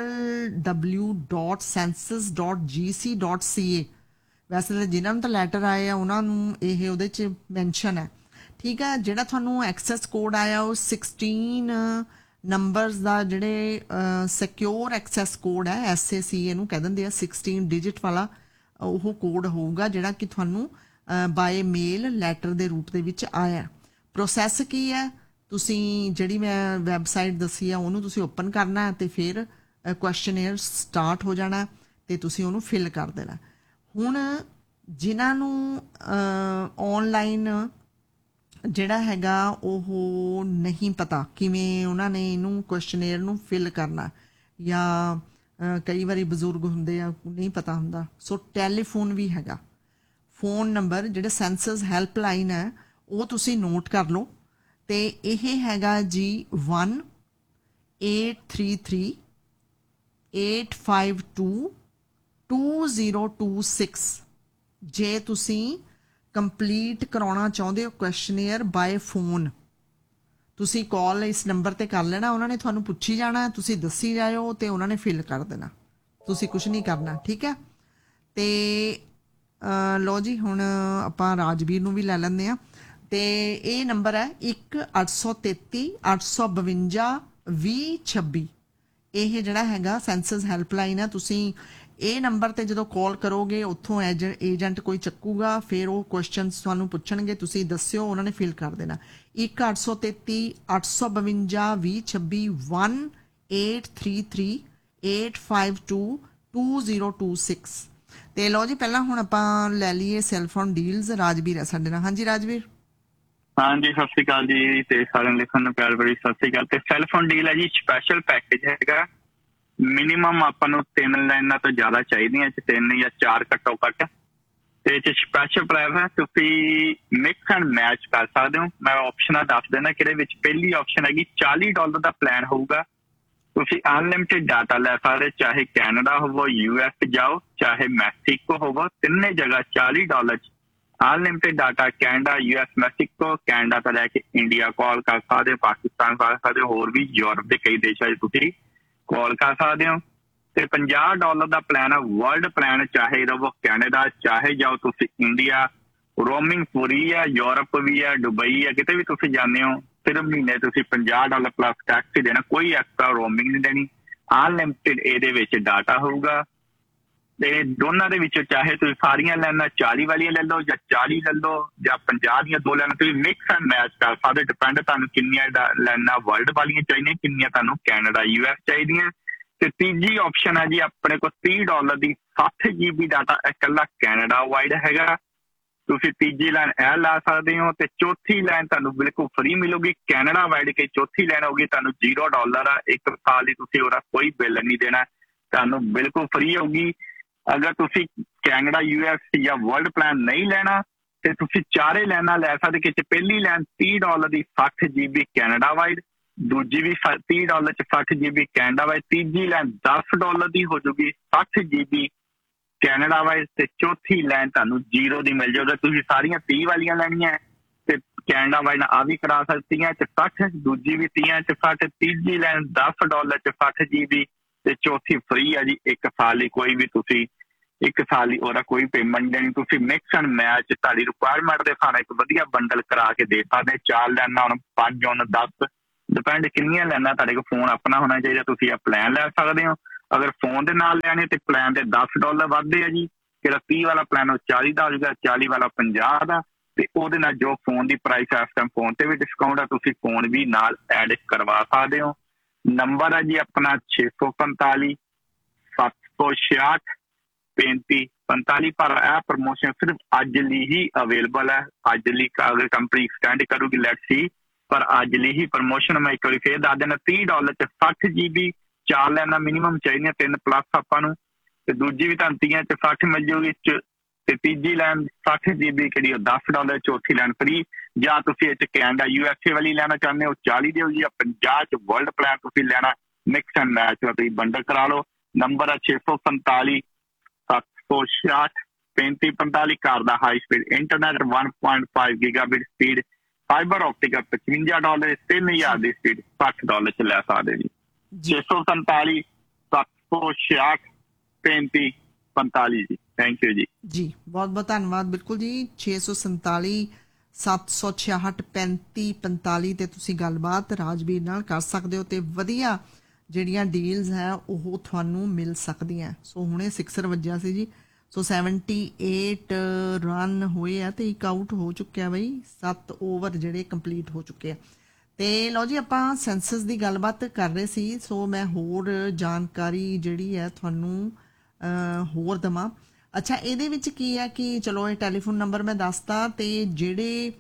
www.census.gc.ca। ਵੈਸੇ ਤਾਂ ਜਿਨ੍ਹਾਂ ਨੂੰ ਤਾਂ ਲੈਟਰ ਆਏ ਆ ਉਹਨਾਂ ਨੂੰ ਇਹ ਉਹਦੇ 'ਚ ਮੈਂਸ਼ਨ ਹੈ, ਠੀਕ ਹੈ। ਜਿਹੜਾ ਤੁਹਾਨੂੰ ਐਕਸੈਸ ਕੋਡ ਆਇਆ ਉਹ 16 ਨੰਬਰਸ ਦਾ, ਜਿਹੜੇ ਸਿਕਿਉਰ ਐਕਸੈਸ ਕੋਡ ਹੈ, SAC ਇਹਨੂੰ ਕਹਿ ਦਿੰਦੇ ਆ, 16 ਡਿਜਿਟ ਵਾਲਾ ਉਹ ਕੋਡ ਹੋਊਗਾ, ਜਿਹੜਾ ਕਿ ਤੁਹਾਨੂੰ ਬਾਏ ਮੇਲ ਲੈਟਰ ਦੇ ਰੂਪ ਦੇ ਵਿੱਚ ਆਇਆ। ਪ੍ਰੋਸੈਸ ਕੀ ਹੈ, ਤੁਸੀਂ ਜਿਹੜੀ ਮੈਂ ਵੈਬਸਾਈਟ ਦੱਸੀ ਆ ਉਹਨੂੰ ਤੁਸੀਂ ਓਪਨ ਕਰਨਾ ਤੇ ਫਿਰ ਕੁਐਸਚਨੇਅਰ ਸਟਾਰਟ ਹੋ ਜਾਣਾ ਤੇ ਤੁਸੀਂ ਉਹਨੂੰ ਫਿਲ ਕਰ ਦੇਣਾ। ਹੁਣ ਜਿਨ੍ਹਾਂ ਨੂੰ ਆਨਲਾਈਨ ਜਿਹੜਾ ਹੈਗਾ ਉਹ ਨਹੀਂ ਪਤਾ ਕਿਵੇਂ ਉਹਨਾਂ ਨੇ ਇਹਨੂੰ ਕੁਐਸਚਨੇਅਰ ਨੂੰ ਫਿਲ ਕਰਨਾ, ਜਾਂ ਕਈ ਵਾਰੀ ਬਜ਼ੁਰਗ ਹੁੰਦੇ ਆ, ਨਹੀਂ ਪਤਾ ਹੁੰਦਾ, ਸੋ ਟੈਲੀਫੋਨ ਵੀ ਹੈਗਾ। ਫੋਨ ਨੰਬਰ ਜਿਹੜੇ ਸੈਂਸਸ ਹੈਲਪਲਾਈਨ ਹੈ ਉਹ ਤੁਸੀਂ ਨੋਟ ਕਰ ਲਓ, ਤੇ ਇਹ ਹੈਗਾ ਜੀ 1-833-852-2026। ਜੇ ਤੁਸੀਂ ਕੰਪਲੀਟ ਕਰਾਉਣਾ ਚਾਹੁੰਦੇ ਹੋ ਕੁਐਸਚਨੇਅਰ ਬਾਏ ਫੋਨ, ਤੁਸੀਂ ਕਾਲ ਇਸ ਨੰਬਰ ਤੇ ਕਰ ਲੈਣਾ। ਉਹਨਾਂ ਨੇ ਤੁਹਾਨੂੰ ਪੁੱਛੀ ਜਾਣਾ, ਤੁਸੀਂ ਦੱਸੀ ਜਾਇਓ ਤੇ ਉਹਨਾਂ ਨੇ ਫਿਲ ਕਰ ਦੇਣਾ, ਤੁਸੀਂ ਕੁਝ ਨਹੀਂ ਕਰਨਾ, ਠੀਕ ਹੈ। ਤੇ ਲਓ ਜੀ, ਹੁਣ ਆਪਾਂ ਰਾਜਵੀਰ ਨੂੰ ਵੀ ਲੈ ਲੈਂਦੇ ਹਾਂ। ਤੇ ਇਹ ਨੰਬਰ ਹੈ 1-833-852-2026। ਇਹ ਜਿਹੜਾ ਹੈਗਾ ਸੈਂਸਸ ਹੈਲਪਲਾਈਨ ਹੈ। ਤੁਸੀਂ ਇਹ ਨੰਬਰ ਤੇ ਜਦੋਂ ਕਾਲ ਕਰੋਗੇ, ਉੱਥੋਂ ਏਜੰਟ ਕੋਈ ਚੱਕੂਗਾ, ਫਿਰ ਉਹ ਕੁਐਸਚਨਸ ਤੁਹਾਨੂੰ ਪੁੱਛਣਗੇ, ਤੁਸੀਂ ਦੱਸਿਓ, ਉਹਨਾਂ ਨੇ ਫਿਲ ਕਰ ਦੇਣਾ। 1-833-852-2026 1-833-852-2026। ਤੇ ਲਓ ਜੀ, ਪਹਿਲਾਂ ਹੁਣ ਆਪਾਂ ਲੈ ਲਈਏ ਸੈਲਫੋਨ ਡੀਲਸ। ਰਾਜਵੀਰ ਹੈ ਸਾਡੇ ਨਾਲ। ਹਾਂਜੀ ਰਾਜਵੀਰ। ਹਾਂਜੀ, ਸਤਿ ਸ਼੍ਰੀ ਅਕਾਲ ਜੀ, ਤੇ ਸਾਰਿਆਂ ਨੂੰ ਲਿਖਣ ਨੂੰ ਪਿਆਰ ਭਰੀ ਸਤਿ ਸ਼੍ਰੀ ਅਕਾਲ। ਤੇ ਸੈਲਫੋਨ ਡੀਲ ਹੈ ਜੀ, ਸਪੈਸ਼ਲ ਪੈਕੇਜ ਹੈਗਾ। ਮਿਨੀਮਮ ਆਪਾਂ ਨੂੰ 3 ਲਾਈਨਾਂ ਤੋਂ ਜ਼ਿਆਦਾ ਚਾਹੀਦੀਆਂ, 3 ਜਾਂ 4 ਘੱਟੋ ਘੱਟ। ਤੇ ਇਹ 'ਚ ਸਪੈਸ਼ਲ ਪ੍ਰਾਈਸ ਹੈ, ਤੁਸੀਂ ਮਿਕਸ ਐਂਡ ਮੈਚ ਕਰ ਸਕਦੇ ਹੋ। ਮੈਂ ਆਪਸ਼ਨਾਂ ਦੱਸ ਦੇਣਾ ਕਿਹੜੇ ਵਿੱਚ। ਪਹਿਲੀ ਆਪਸ਼ਨ ਹੈਗੀ $40 ਦਾ ਪਲਾਨ ਹੋਊਗਾ, ਤੁਸੀਂ ਅਨਲਿਮਿਟਿਡ ਡਾਟਾ ਲੈ ਸਕਦੇ, ਚਾਹੇ ਕੈਨੇਡਾ ਹੋਵੋ, US ਜਾਓ, ਚਾਹੇ ਮੈਕਸੀਕੋ ਹੋਵੋ, ਤਿੰਨੇ ਜਗ੍ਹਾ $40 'ਚ unlimited data. Canada, US, Mexico, Canada ਤੋਂ ਲੈ ਕੇ ਇੰਡੀਆ ਕਾਲ ਕਰ ਸਕਦੇ ਹੋ, ਪਾਕਿਸਤਾਨ ਕਰ ਸਕਦੇ ਹੋ, ਹੋਰ ਵੀ ਯੂਰਪ ਦੇ ਕਈ ਦੇਸ਼ਾਂ 'ਚ ਤੁਸੀਂ ਕਾਲ ਕਰ ਸਕਦੇ ਹੋ। ਤੇ $50 ਦਾ ਪਲਾਨ ਹੈ ਵਰਲਡ ਪਲਾਨ, ਚਾਹੇ ਰਹੋ ਕੈਨੇਡਾ, ਚਾਹੇ ਜਾਓ ਤੁਸੀਂ ਇੰਡੀਆ। ਰੋਮਿੰਗ ਪੂਰੀ ਹੈ, ਯੂਰਪ ਵੀ ਹੈ, ਦੁਬਈ ਹੈ, ਕਿਤੇ ਵੀ ਤੁਸੀਂ ਜਾਂਦੇ ਹੋ, ਸਿਰਫ ਮਹੀਨੇ ਤੁਸੀਂ $50 ਪਲੱਸ ਟੈਕਸ ਹੀ ਦੇਣਾ, ਕੋਈ ਐਕਸਟਰਾ ਰੋਮਿੰਗ ਨਹੀਂ ਦੇਣੀ। ਅਨਲਿਮਿਟਿਡ ਇਹਦੇ ਵਿੱਚ ਡਾਟਾ ਹੋਊਗਾ। ਤੇ ਦੋਨਾਂ ਦੇ ਵਿੱਚੋਂ ਚਾਹੇ ਤੁਸੀਂ ਸਾਰੀਆਂ ਲੈਣਾ 40 ਵਾਲੀਆਂ ਲੈ ਲਓ, ਜਾਂ 40 ਲੈ ਲਓ, ਜਾਂ 50 ਦੀਆਂ 2 ਲੈਣਾ, ਤੁਸੀਂ ਮਿਕਸ ਐਂਡ ਮੈਚ ਕਰ ਸਕਦੇ। ਡਿਪੈਂਡ ਤੁਹਾਨੂੰ ਕਿੰਨੀਆਂ ਲੈਣਾ ਵਰਲਡ ਵਾਲੀਆਂ ਚਾਹੀਦੀਆਂ, ਕਿੰਨੀਆਂ ਤੁਹਾਨੂੰ ਕੈਨੇਡਾ, US ਚਾਹੀਦੀਆਂ। ਤੇ ਤੀਜੀ ਆਪਸ਼ਨ ਹੈ ਜੀ ਆਪਣੇ ਕੋਲ $30 ਦੀ 60 GB ਡਾਟਾ, ਇਕੱਲਾ ਕੈਨੇਡਾ ਵਾਈਡ ਹੈਗਾ। ਤੁਸੀਂ ਤੀਜੀ ਲਾਈਨ ਇਹ ਲਾ ਸਕਦੇ ਹੋ। ਤੇ ਚੌਥੀ ਲਾਈਨ ਤੁਹਾਨੂੰ ਬਿਲਕੁਲ ਫ੍ਰੀ ਮਿਲੂਗੀ, ਕੈਨੇਡਾ ਵਾਈਡ ਕੇ ਚੌਥੀ ਲਾਈਨ ਹੋਊਗੀ ਤੁਹਾਨੂੰ $0 ਆ। 1 ਸਾਲ ਦੀ ਤੁਸੀਂ ਉਹਦਾ ਕੋਈ ਬਿੱਲ ਨਹੀਂ ਦੇਣਾ, ਤੁਹਾਨੂੰ ਬਿਲਕੁਲ ਫ੍ਰੀ ਹੋਊਗੀ। ਅਗਰ ਤੁਸੀਂ ਕੈਨੇਡਾ, US ਜਾਂ ਵਰਲਡ ਪਲਾਨ ਨਹੀਂ ਲੈਣਾ ਤੇ ਤੁਸੀਂ 4 ਲਾਈਨਾਂ ਲੈ ਸਕਦੇ, ਕਿ ਪਹਿਲੀ ਲਾਈਨ $30 ਦੀ 60 GB ਕੈਨੇਡਾ ਵਾਈਡ, ਦੂਜੀ ਵੀ $30 'ਚ 60 GB ਕੈਨੇਡਾ ਵਾਈਡ, ਤੀਜੀ ਲਾਈਨ $10 ਦੀ ਹੋ ਜੂਗੀ 60 GB ਕੈਨੇਡਾ ਵਾਈਜ਼ ਤੇ ਚੌਥੀ ਲਾਈਨ ਤੁਹਾਨੂੰ 0 ਦੀ ਮਿਲ ਜਾਊਗਾ। ਤੁਸੀਂ ਸਾਰੀਆਂ 30 ਵਾਲੀਆਂ ਲੈਣੀਆਂ ਤੇ ਕੈਨੇਡਾ ਵਾਈਜ਼ ਆ ਵੀ ਕਰਾ ਸਕਦੀਆਂ ਚ 60, ਦੂਜੀ ਵੀ 30 ਚ 60, ਤੀਜੀ ਲਾਈਨ $10 ਚ 60 GB ਤੇ ਚੌਥੀ ਫ੍ਰੀ ਆ ਜੀ 1 ਸਾਲ ਲਈ। ਕੋਈ ਵੀ ਤੁਸੀਂ 1 ਸਾਲ ਲਈ ਉਹਦਾ ਕੋਈ ਪੇਮੈਂਟ ਦੇਣੀ। ਤੁਸੀਂ ਮਿਕਸ ਐਂਡ ਮੈਚ ਤੁਹਾਡੀ ਰਿਕੁਆਇਰਮੈਂਟ ਦੇ ਹਿਸਾਬ ਨਾਲ ਇੱਕ ਵਧੀਆ ਬੰਡਲ ਕਰਾ ਕੇ ਦੇ ਸਕਦੇ। 4 ਲੈਣਾ ਹੁਣ 5 ਹੁਣ 10 ਡਿਪੈਂਡ ਕਿੰਨੀਆਂ ਲੈਣਾ ਤੁਹਾਡੇ ਕੋਲ। ਫੋਨ ਆਪਣਾ ਹੋਣਾ ਚਾਹੀਦਾ। ਤੁਸੀਂ ਆ ਪਲਾਨ ਲੈ ਸਕਦੇ ਹੋ। ਅਗਰ ਫੋਨ ਦੇ ਨਾਲ ਲੈਣੇ ਤੇ ਪਲਾਨ ਦੇ $10 ਵੱਧਦੇ ਆ ਜੀ। ਜਿਹੜਾ 30 ਵਾਲਾ ਪਲਾਨ ਉਹ 40 ਦਾ ਹੋਵੇਗਾ, 40 ਵਾਲਾ 50 ਦਾ। ਤੇ ਉਹਦੇ ਨਾਲ ਜੋ ਫੋਨ ਦੀ ਪ੍ਰਾਈਸ ਇਸ ਟਾਈਮ ਫੋਨ ਤੇ ਵੀ ਡਿਸਕਾਊਂਟ ਆ, ਤੁਸੀਂ ਫੋਨ ਵੀ ਨਾਲ ਐਡ ਕਰਵਾ ਸਕਦੇ ਹੋ। ਨੰਬਰ ਹੈ ਜੀ ਆਪਣਾ 645 766 3545। ਪਰ ਇਹ ਪ੍ਰਮੋਸ਼ਨ ਸਿਰਫ ਅੱਜ ਲਈ ਹੀ ਅਵੇਲੇਬਲ ਹੈ। ਅੱਜ ਲਈ ਅਗਰ ਕੰਪਨੀ ਐਕਸਟੈਂਡ ਕਰੂਗੀ ਲੈਟਸ ਸੀ, ਪਰ ਅੱਜ ਲਈ ਹੀ ਪ੍ਰਮੋਸ਼ਨ। ਮੈਂ ਇੱਕ ਵਾਰੀ ਫੇਰ ਦੱਸ ਦੇਣਾ, $30 ਚ 60 GB 4 ਲੈਣਾ ਮਿਨੀਮਮ ਚਾਹੀਦੀਆਂ, 3+ ਆਪਾਂ ਨੂੰ। ਤੇ ਦੂਜੀ ਵੀ ਤੁਹਾਨੂੰ 30 ਚ 60 ਮਿਲ ਜਾਊਗੀ ਤੇ ਤੀਜੀ ਲੈਣ 60 GB ਕਿਹੜੀ ਉਹ $10, ਚੌਥੀ ਲੈਣ ਫ੍ਰੀ। ਜਾਂ ਤੁਸੀਂ ਇਹ ਚ ਕੈਨੇਡਾ USA ਵਾਲੀ ਲੈਣਾ ਚਾਹੁੰਦੇ ਹੋ 40 ਦੀ ਹੋਊਗੀ, 50 ਚ ਵਰਲਡ ਪਲਾਨ ਤੁਸੀਂ ਲੈਣਾ ਮਿਕਸ ਐਂਡ ਮੈਚ ਦਾ ਤੁਸੀਂ ਬੰਡਲ ਕਰਾ ਲਓ। ਨੰਬਰ ਹੈ 645 766 3545। ਘਰ ਦਾ high speed internet 1.5 ਗੀਗਾਬਿਟ speed fibre optic $55, 3000 ਦੀ ਸਪੀਡ $60 ਚ ਲੈ ਸਕਦੇ ਜੀ। 647 766 3545 ਜੀ। ਥੈਂਕ ਯੂ ਜੀ। ਜੀ ਬਹੁਤ ਬਹੁਤ ਧੰਨਵਾਦ। ਬਿਲਕੁਲ ਜੀ 647 766 3545 ਤੇ ਤੁਸੀਂ ਗੱਲਬਾਤ ਰਾਜਵੀਰ ਨਾਲ ਕਰ ਸਕਦੇ ਹੋ ਤੇ ਵਧੀਆ ਜਿਹੜੀਆਂ ਡੀਲਸ ਹੈ ਉਹ ਤੁਹਾਨੂੰ ਮਿਲ ਸਕਦੀਆਂ। ਸੋ ਹੁਣੇ 6 ਵੱਜਿਆ ਸੀ ਜੀ। ਸੋ 78 ਰਨ ਹੋਏ ਆ ਤੇ ਇੱਕ ਆਊਟ ਹੋ ਚੁੱਕਿਆ ਬਈ। 7 ਓਵਰ ਜਿਹੜੇ ਕੰਪਲੀਟ ਹੋ ਚੁੱਕੇ ਆ। ਤੇ ਲਓ ਜੀ ਆਪਾਂ ਸੈਂਸਸ ਦੀ ਗੱਲਬਾਤ ਕਰ ਰਹੇ ਸੀ। ਸੋ ਮੈਂ ਹੋਰ ਜਾਣਕਾਰੀ ਜਿਹੜੀ ਹੈ ਤੁਹਾਨੂੰ ਹੋਰ ਦਵਾਂ। ਅੱਛਾ ਇਹਦੇ ਵਿੱਚ ਕੀ ਹੈ ਕਿ ਚਲੋ ਇਹ ਟੈਲੀਫੋਨ ਨੰਬਰ ਮੈਂ ਦੱਸਤਾ ਤੇ ਜਿਹੜੇ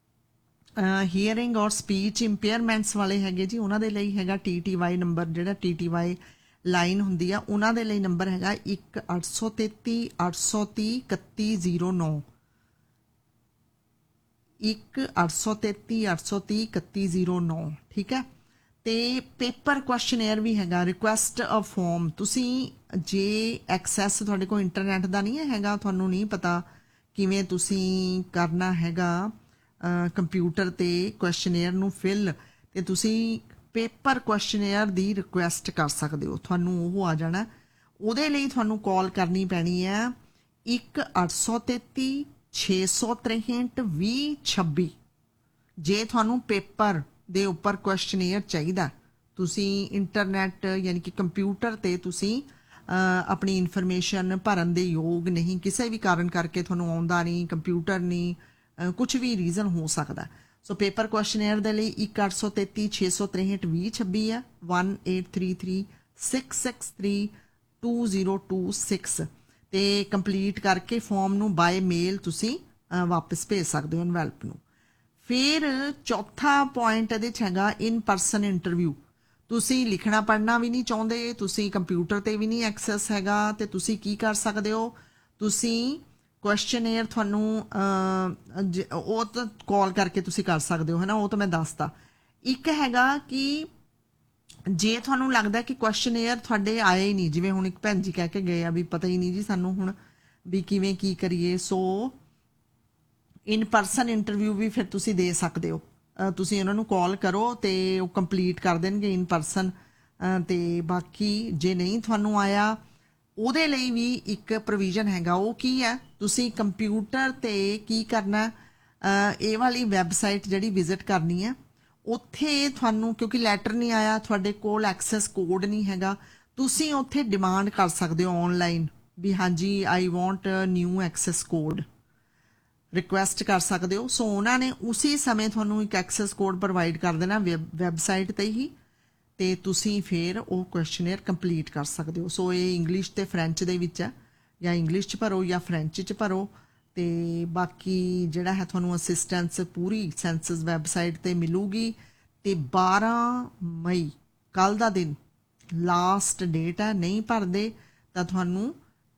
ਹੀਅਰਿੰਗ ਔਰ ਸਪੀਚ ਇੰਪੇਅਰਮੈਂਟਸ ਵਾਲੇ ਹੈਗੇ ਜੀ ਉਹਨਾਂ ਦੇ ਲਈ ਹੈਗਾ TTY ਨੰਬਰ। ਜਿਹੜਾ TTY ਲਾਈਨ ਹੁੰਦੀ ਆ ਉਹਨਾਂ ਦੇ ਲਈ ਨੰਬਰ ਹੈਗਾ 1-833 830 3109 1-833 830 3109। ਠੀਕ ਹੈ। ਤੇ ਪੇਪਰ ਕੁਐਸਚਨੇਅਰ ਵੀ ਹੈਗਾ, ਰਿਕੁਐਸਟ ਅ ਫਾਰਮ। ਤੁਸੀਂ ਜੇ ਐਕਸੈਸ ਤੁਹਾਡੇ ਕੋਲ ਇੰਟਰਨੈਟ ਦਾ ਨਹੀਂ ਹੈਗਾ, ਤੁਹਾਨੂੰ ਨਹੀਂ ਪਤਾ ਕਿਵੇਂ ਤੁਸੀਂ ਕਰਨਾ ਹੈਗਾ ਕੰਪਿਊਟਰ ਤੇ ਕੁਐਸਚਨੇਅਰ ਨੂੰ ਫਿਲ, ਤੇ ਤੁਸੀਂ ਪੇਪਰ ਕੁਐਸਚਨੇਅਰ ਦੀ ਰਿਕੁਐਸਟ ਕਰ ਸਕਦੇ ਹੋ। ਤੁਹਾਨੂੰ ਉਹ ਆ ਜਾਣਾ। ਉਹਦੇ ਲਈ ਤੁਹਾਨੂੰ ਕਾਲ ਕਰਨੀ ਪੈਣੀ ਹੈ 1-833 663 2026। ਜੇ ਤੁਹਾਨੂੰ ਪੇਪਰ ਦੇ ਉੱਪਰ ਕੁਐਸਚਨੇਅਰ ਚਾਹੀਦਾ, ਤੁਸੀਂ ਇੰਟਰਨੈਟ ਯਾਨੀ ਕਿ ਕੰਪਿਊਟਰ ਤੇ ਤੁਸੀਂ ਆਪਣੀ ਇਨਫੋਰਮੇਸ਼ਨ ਭਰਨ ਦੇ ਯੋਗ ਨਹੀਂ, ਕਿਸੇ ਵੀ ਕਾਰਨ ਕਰਕੇ ਤੁਹਾਨੂੰ ਆਉਂਦਾ ਨਹੀਂ, ਕੰਪਿਊਟਰ ਨਹੀਂ, ਕੁਝ ਵੀ ਰੀਜ਼ਨ ਹੋ ਸਕਦਾ। ਸੋ ਪੇਪਰ ਕੁਐਸਚਨੇਅਰ ਦੇ ਲਈ 1-833 663 2026 ਹੈ 1833 663 2026 ਤੇ ਕੰਪਲੀਟ ਕਰਕੇ ਫਾਰਮ ਨੂੰ ਬਾਏ ਮੇਲ ਤੁਸੀਂ ਵਾਪਸ ਭੇਜ ਸਕਦੇ ਹੋ ਐਨਵੈਲਪ ਨੂੰ। ਫਿਰ ਚੌਥਾ ਪੁਆਇੰਟ ਇਹਦੇ 'ਚ ਹੈਗਾ ਇਨ ਪਰਸਨ ਇੰਟਰਵਿਊ। ਤੁਸੀਂ ਲਿਖਣਾ ਪੜ੍ਹਨਾ ਵੀ ਨਹੀਂ ਚਾਹੁੰਦੇ, ਤੁਸੀਂ ਕੰਪਿਊਟਰ ਤੇ ਵੀ ਨਹੀਂ ਐਕਸੈਸ ਹੈਗਾ, ਤੇ ਤੁਸੀਂ ਕੀ ਕਰ ਸਕਦੇ ਹੋ, ਤੁਸੀਂ ਕੁਐਸਚਨੇਅਰ ਤੁਹਾਨੂੰ ਉਹ ਤਾਂ ਕਾਲ ਕਰਕੇ ਤੁਸੀਂ ਕਰ ਸਕਦੇ ਹੋ, ਹੈ ਨਾ, ਉਹ ਤਾਂ ਮੈਂ ਦੱਸਤਾ। ਇੱਕ ਹੈਗਾ ਕਿ ਜੇ ਤੁਹਾਨੂੰ ਲੱਗਦਾ ਕਿ ਕੁਐਸਚਨੇਅਰ ਤੁਹਾਡੇ ਆਏ ਹੀ ਨਹੀਂ, ਜਿਵੇਂ ਹੁਣ ਇੱਕ ਭੈਣ ਜੀ ਕਹਿ ਕੇ ਗਏ ਆ ਵੀ ਪਤਾ ਹੀ ਨਹੀਂ ਜੀ ਸਾਨੂੰ ਹੁਣ ਵੀ ਕਿਵੇਂ ਕੀ ਕਰੀਏ, ਸੋ ਇਨ ਪਰਸਨ ਇੰਟਰਵਿਊ ਵੀ ਫਿਰ ਤੁਸੀਂ ਦੇ ਸਕਦੇ ਹੋ। ਤੁਸੀਂ ਉਹਨਾਂ ਨੂੰ ਕਾਲ ਕਰੋ ਤੇ ਉਹ ਕੰਪਲੀਟ ਕਰ ਦੇਣਗੇ ਇਨ ਪਰਸਨ। ਤੇ ਬਾਕੀ ਜੇ ਨਹੀਂ ਤੁਹਾਨੂੰ ਆਇਆ ਉਹਦੇ ਲਈ ਵੀ ਇੱਕ ਪ੍ਰੋਵੀਜ਼ਨ ਹੈਗਾ। ਉਹ ਕੀ ਹੈ, ਤੁਸੀਂ ਕੰਪਿਊਟਰ ਤੇ ਕੀ ਕਰਨਾ, ਇਹ ਵਾਲੀ ਵੈਬਸਾਈਟ ਜਿਹੜੀ ਵਿਜ਼ਿਟ ਕਰਨੀ ਹੈ, ਉੱਥੇ ਤੁਹਾਨੂੰ ਕਿਉਂਕਿ ਲੈਟਰ ਨਹੀਂ ਆਇਆ, ਤੁਹਾਡੇ ਕੋਲ ਐਕਸੈਸ ਕੋਡ ਨਹੀਂ ਹੈਗਾ, ਤੁਸੀਂ ਉੱਥੇ ਡਿਮਾਂਡ ਕਰ ਸਕਦੇ ਹੋ ਔਨਲਾਈਨ ਵੀ ਹਾਂਜੀ I want new access code, request ਕਰ ਸਕਦੇ ਹੋ। ਸੋ ਉਹਨਾਂ ਨੇ ਉਸੇ ਸਮੇਂ ਤੁਹਾਨੂੰ ਇੱਕ ਐਕਸੈਸ ਕੋਡ ਪ੍ਰੋਵਾਈਡ ਕਰ ਦੇਣਾ ਵੈਬਸਾਈਟ ਤੇ ਹੀ, ਤੇ ਤੁਸੀਂ ਫਿਰ ਉਹ ਕੁਐਸਚਨੇਅਰ ਕੰਪਲੀਟ ਕਰ ਸਕਦੇ ਹੋ। ਸੋ ਇਹ ਇੰਗਲਿਸ਼ ਤੇ ਫਰੈਂਚ ਦੇ ਵਿੱਚ ਹੈ, ਜਾਂ ਇੰਗਲਿਸ਼ 'ਚ ਭਰੋ ਜਾਂ ਫਰੈਂਚ 'ਚ ਭਰੋ। ਤੇ ਬਾਕੀ ਜਿਹੜਾ ਹੈ ਤੁਹਾਨੂੰ ਅਸਿਸਟੈਂਸ ਪੂਰੀ ਸੈਂਸਸ ਵੈਬਸਾਈਟ ਤੇ ਮਿਲੂਗੀ। ਤੇ 12 ਮਈ ਕੱਲ ਦਾ ਦਿਨ ਲਾਸਟ ਡੇਟ ਹੈ, ਨਹੀਂ ਭਰਦੇ ਤਾਂ ਤੁਹਾਨੂੰ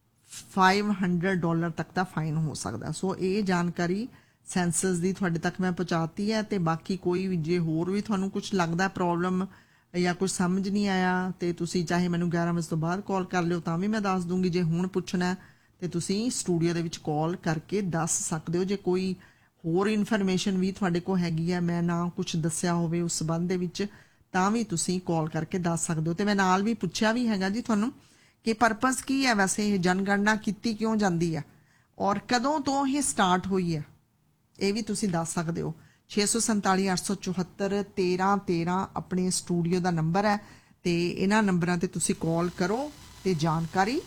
$500 ਤੱਕ ਦਾ ਫਾਈਨ ਹੋ ਸਕਦਾ। ਸੋ ਇਹ ਜਾਣਕਾਰੀ ਸੈਂਸਸ ਦੀ ਤੁਹਾਡੇ ਤੱਕ ਮੈਂ ਪਹੁੰਚਾਤੀ ਹੈ। ਤੇ ਬਾਕੀ ਕੋਈ ਵੀ ਜੇ ਹੋਰ ਵੀ ਤੁਹਾਨੂੰ ਕੁਝ ਲੱਗਦਾ ਪ੍ਰੋਬਲਮ ਜਾਂ ਕੁਝ ਸਮਝ ਨਹੀਂ ਆਇਆ, ਤੇ ਤੁਸੀਂ ਚਾਹੇ ਮੈਨੂੰ 11 ਵਜੇ ਤੋਂ ਬਾਅਦ ਕਾਲ ਕਰ ਲਿਓ ਤਾਂ ਵੀ ਮੈਂ ਦੱਸ ਦੂੰਗੀ। ਜੇ ਹੁਣ ਪੁੱਛਣਾ ਤੇ ਤੁਸੀਂ ਸਟੂਡੀਓ ਦੇ ਵਿੱਚ ਕਾਲ ਕਰਕੇ ਦੱਸ ਸਕਦੇ ਹੋ। ਜੇ ਕੋਈ ਹੋਰ ਇਨਫੋਰਮੇਸ਼ਨ ਵੀ ਤੁਹਾਡੇ ਕੋਲ ਹੈਗੀ ਹੈ, ਮੈਂ ਨਾ ਕੁਝ ਦੱਸਿਆ ਹੋਵੇ ਉਸ ਸੰਬੰਧ ਦੇ ਵਿੱਚ, ਤਾਂ ਵੀ ਤੁਸੀਂ ਕਾਲ ਕਰਕੇ ਦੱਸ ਸਕਦੇ ਹੋ। ਤੇ ਮੈਂ ਨਾਲ ਵੀ ਪੁੱਛਿਆ ਵੀ ਹੈਗਾ ਜੀ ਤੁਹਾਨੂੰ ਕਿ ਪਰਪਸ ਕੀ ਹੈ ਵੈਸੇ ਇਹ ਜਨਗਣਨਾ ਕੀਤੀ ਕਿਉਂ ਜਾਂਦੀ ਹੈ ਔਰ ਕਦੋਂ ਤੋਂ ਇਹ ਸਟਾਰਟ ਹੋਈ ਹੈ, ਇਹ ਵੀ ਤੁਸੀਂ ਦੱਸ ਸਕਦੇ ਹੋ। 647 874 1313 ਆਪਣੇ ਸਟੂਡੀਓ ਦਾ ਨੰਬਰ ਹੈ ਤੇ ਇਹਨਾਂ ਨੰਬਰਾਂ ਤੇ ਤੁਸੀਂ ਕਾਲ ਕਰੋ ਤੇ ਜਾਣਕਾਰੀ